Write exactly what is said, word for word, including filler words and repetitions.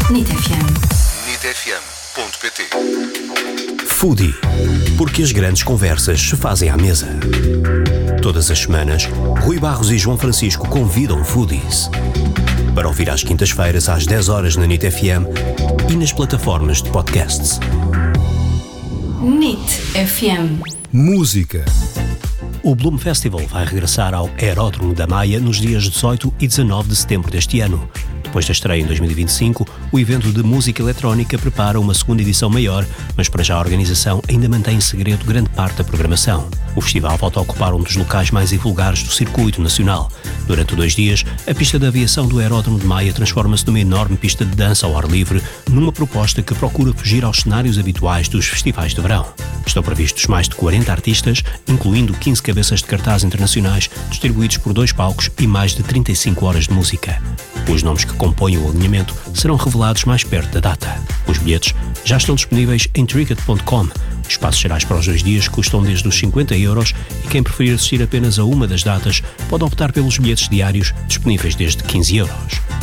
N I T F M. N I T F M ponto pt. Foodie, porque as grandes conversas se fazem à mesa. Todas as semanas, Rui Barros e João Francisco convidam foodies para ouvir às quintas-feiras às dez horas na N I T F M e nas plataformas de podcasts. N I T F M. Música. O Bloom Festival vai regressar ao Aeródromo da Maia nos dias dezoito e dezanove de setembro deste ano. Depois da estreia em dois mil e vinte e cinco, o evento de música eletrónica prepara uma segunda edição maior, mas para já a organização ainda mantém em segredo grande parte da programação. O festival volta a ocupar um dos locais mais invulgares do circuito nacional. Durante dois dias, a pista de aviação do Aeródromo de Maia transforma-se numa enorme pista de dança ao ar livre, numa proposta que procura fugir aos cenários habituais dos festivais de verão. Estão previstos mais de quarenta artistas, incluindo quinze cabeças de cartaz internacionais, distribuídos por dois palcos e mais de trinta e cinco horas de música. Os nomes que compõem o alinhamento serão revelados mais perto da data. Os bilhetes já estão disponíveis em Tricket ponto com. Os passos gerais para os dois dias custam desde os cinquenta euros e quem preferir assistir apenas a uma das datas pode optar pelos bilhetes diários, disponíveis desde quinze euros.